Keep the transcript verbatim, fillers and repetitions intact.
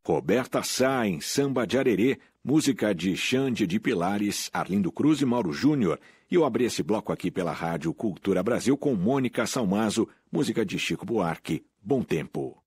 Roberta Sá em Samba de Arerê, música de Xande de Pilares, Arlindo Cruz e Mauro Júnior. E eu abri esse bloco aqui pela Rádio Cultura Brasil com Mônica Salmazo, música de Chico Buarque, Bom Tempo.